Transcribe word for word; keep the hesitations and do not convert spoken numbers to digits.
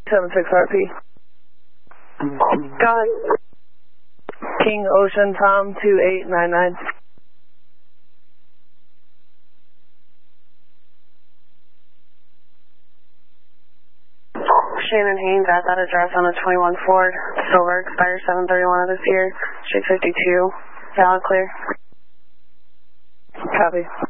seven six R P. Got it. King Ocean Tom two eight nine nine. Shannon Haynes at that address on a twenty-one Ford, silver, expires seven thirty-one of this year, street fifty-two, valid clear. Copy.